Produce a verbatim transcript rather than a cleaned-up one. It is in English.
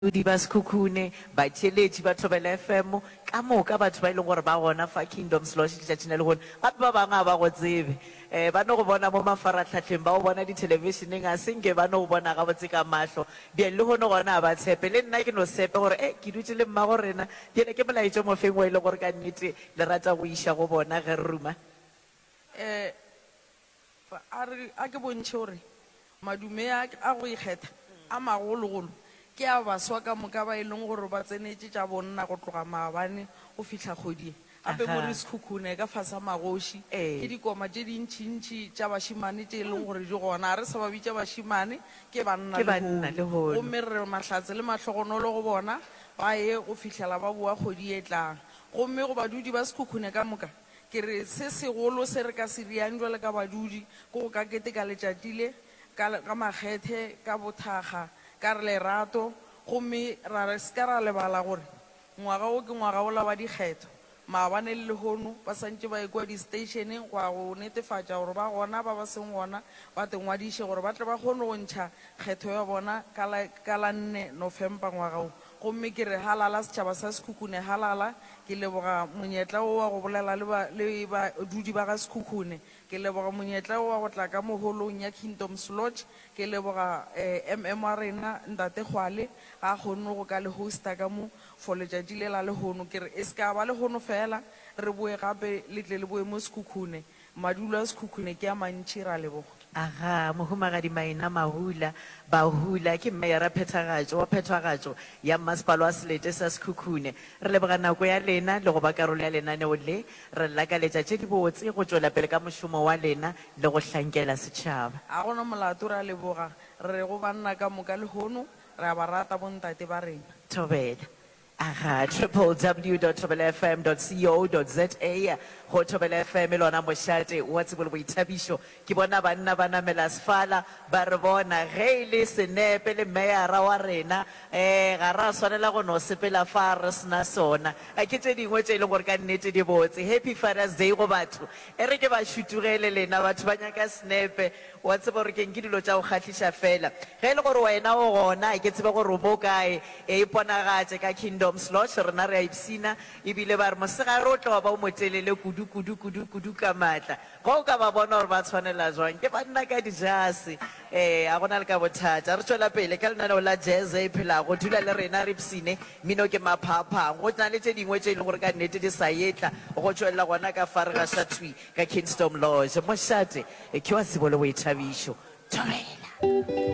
di ba Sekhukhune ba theletši ba Thobela F M ka moka batho ba ile gore ba gona fa Kingdom's Lodge letšatši le gone gape ba bangwe ba go tsebe eh ba no go bona mo mafaratlhatlheng ba go bona di televisioneng a senke ba no go bona ga botse ka mahlo di le gone gona ba tshepe le nna ke no sepe gore eh ke dutse le mma go rena ke ne ke molaetše mo feng wa ile gore ka nnete le rata go iša go bona ge re ruma eh a re a ke bontšhe gore madume a a go ikgetha a magologolo ke a baswa ka moka ba e leng gore ba tsenetse tša bonna go tloga maabane go fitlha kgodie gape mo re Sekhukhune ka fasa magoši ke dikoma tše dintšintši tša bašimane tše e leng gore di gona a re sa ba bitša bašimane ke banna le hono gomme re mahlatse le mahlogonolo go bona ba ye go fitlhela ba boa kgodi e tlang gomme go badudi ba Sekhukhune ka moka ke re se segolo se re ka se riang jwale ka badudi ke go ka keteka letšatile ka makgethe ka bothaga ka re lerato gomme ra re se ka ra lebala gore ngwaga o ke ngwaga o la ba dikgetho maabane le lehono ba santse ba ekwa di-stationeng go a go netefatša gore ba gona ba ba seng gona ba tengwadiše gore ba tle ba kgone go ntšha kgetho ya bona ka la nne November ngwaga o gomme ke re halala setšhaba sa Sekhukhune halala ke leboga monyetla o wa go bolela le badudi ba ga Sekhukhune ke leboga monyetla o wa go tla ka moholong ya Kingdom's Lodge ke leboga M M wa rena ntate Kgwale ga kgonne go ka le hosta ka mo for letšatši le la lehono ke re e se ka ba lehono fela re boe gape le tle le boe mo Sekhukhune madulo a Sekhukhune ke a mantši ra leboga aga mohumagadi Maina Mahula ba hula ke mmeyara phethagatšo wa phethagatšo ya masepala wa selete sa Sekhukhune re leboga nako ya lena le go ba karolo ya lenaneo le re lakaletša tše di botse go tšwela pele ka mošomo wa lena le go hlankela setšhaba a gona molato ra leboga re go banna ka moka lehono re a ba rata bontate ba rena Thobela aha w w w dot thobela f m dot co dot za go Thobela F M lona mošate wa tsebo le boithabišo ke bona banna ba namela asfala ba re bona ge e le senepe le meyara wa rena um ga ra swanela go no sepela fa re sena sona a ke tše dingwe tše e leng gore ka nnete di botse happy Father's Day go batho e re ke ba šutugele lena batho ba nyaka senepe wa tseba gore keng ke dilo tša go kgatlhiša fela ge e le gore wena o gona ke tseba gore o mo kae e iponagatše ka Kingdom's Lodge rena re a ipsina ebile ba re mosegare o tla wa ba o motelele kudu kudu kudu kudu ka matla go o ka ba bona gore ba tshwanela jwang ke banna ka dijase um a gona le ka bothata re tswela pele ka lenaneo la jazz e phelago dula le rena re ipsine mmino ke maphaphang go na le tše dingwe tše e leng gore ka nnete di sa etla go tswelela gona ka fare ga shatwi ka Kingdom's Lodge mošate ke wa tsebo le boithabišo Thobela